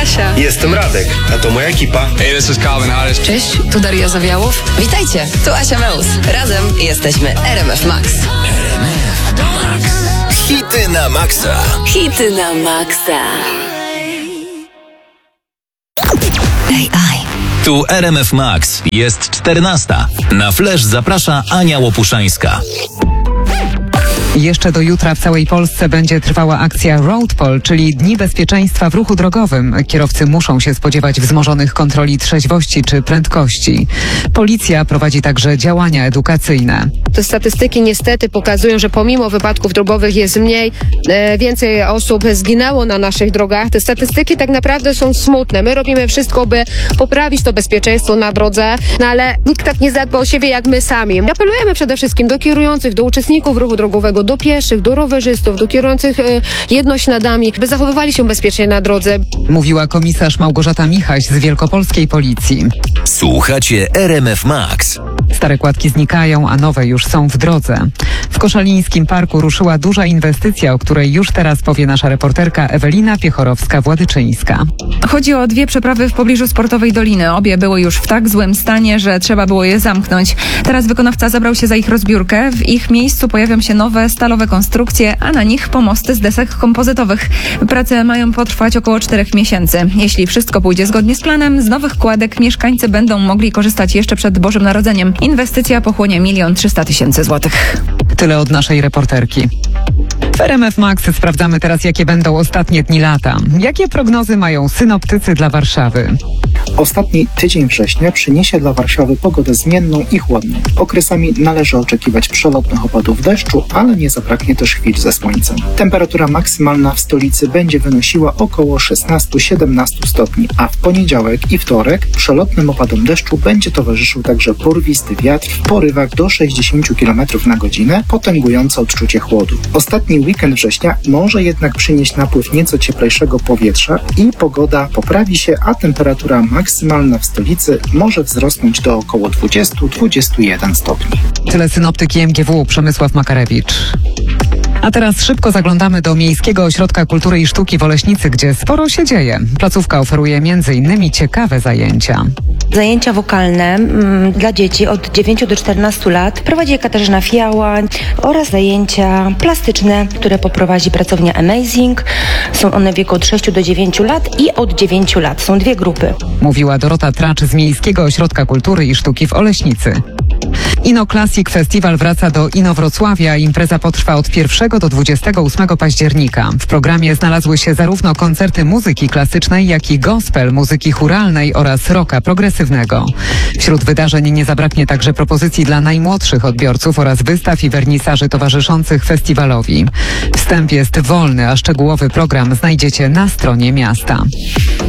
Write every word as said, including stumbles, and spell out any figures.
Kasia. Jestem Radek, a to moja ekipa. Hey, this is Calvin Harris. Cześć, tu Daria Zawiałow. Witajcie, tu Asia Meus. Razem jesteśmy R M F Max. Hity na maksa. Hity na maksa. A I. Tu R M F Max. Jest czternasta. Na Flash zaprasza Ania Łopuszańska. Jeszcze do jutra w całej Polsce będzie trwała akcja Road Poll, czyli Dni Bezpieczeństwa w ruchu drogowym. Kierowcy muszą się spodziewać wzmożonych kontroli trzeźwości czy prędkości. Policja prowadzi także działania edukacyjne. Te statystyki niestety pokazują, że pomimo wypadków drogowych jest mniej, e, więcej osób zginęło na naszych drogach. Te statystyki tak naprawdę są smutne. My robimy wszystko, by poprawić to bezpieczeństwo na drodze, no ale nikt tak nie zadba o siebie jak my sami. Apelujemy przede wszystkim do kierujących, do uczestników ruchu drogowego, do pieszych, do rowerzystów, do kierujących e, jednośladami, by zachowywali się bezpiecznie na drodze. Mówiła komisarz Małgorzata Michaś z Wielkopolskiej Policji. Słuchacie R M F Max. Stare kładki znikają, a nowe już są w drodze. W Koszalińskim Parku ruszyła duża inwestycja, o której już teraz powie nasza reporterka Ewelina Piechorowska-Władyczyńska. Chodzi o dwie przeprawy w pobliżu Sportowej Doliny. Obie były już w tak złym stanie, że trzeba było je zamknąć. Teraz wykonawca zabrał się za ich rozbiórkę. W ich miejscu pojawią się nowe stalowe konstrukcje, a na nich pomosty z desek kompozytowych. Prace mają potrwać około czterech miesięcy. Jeśli wszystko pójdzie zgodnie z planem, z nowych kładek mieszkańcy będą mogli korzystać jeszcze przed Bożym Narodzeniem. Inwestycja pochłonie milion trzysta tysięcy złotych. Tyle od naszej reporterki. W R M F Max sprawdzamy teraz, jakie będą ostatnie dni lata. Jakie prognozy mają synoptycy dla Warszawy? Ostatni tydzień września przyniesie dla Warszawy pogodę zmienną i chłodną. Okresami należy oczekiwać przelotnych opadów deszczu, ale nie zabraknie też chwil ze słońcem. Temperatura maksymalna w stolicy będzie wynosiła około szesnaście do siedemnastu stopni, a w poniedziałek i wtorek przelotnym opadom deszczu będzie towarzyszył także porwisty wiatr w porywach do sześćdziesięciu kilometrów na godzinę, potęgujący odczucie chłodu. Ostatni weekend września może jednak przynieść napływ nieco cieplejszego powietrza i pogoda poprawi się, a temperatura maksymalna w stolicy może wzrosnąć do około dwudziestu do dwudziestu jeden stopni. Tyle synoptyki M G W Przemysław Makarewicz. A teraz szybko zaglądamy do Miejskiego Ośrodka Kultury i Sztuki w Oleśnicy, gdzie sporo się dzieje. Placówka oferuje między innymi ciekawe zajęcia. Zajęcia wokalne mm, dla dzieci od dziewięciu do czternastu lat prowadzi Katarzyna Fiała oraz zajęcia plastyczne, które poprowadzi pracownia Amazing. Są one w wieku od sześciu do dziewięciu lat i od dziewięciu lat. Są dwie grupy. Mówiła Dorota Tracz z Miejskiego Ośrodka Kultury i Sztuki w Oleśnicy. Ino Classic Festival wraca do Inowrocławia. Impreza potrwa od pierwszego do dwudziestego ósmego października. W programie znalazły się zarówno koncerty muzyki klasycznej, jak i gospel, muzyki chóralnej oraz rocka progresywnego. Wśród wydarzeń nie zabraknie także propozycji dla najmłodszych odbiorców oraz wystaw i wernisaży towarzyszących festiwalowi. Wstęp jest wolny, a szczegółowy program znajdziecie na stronie miasta.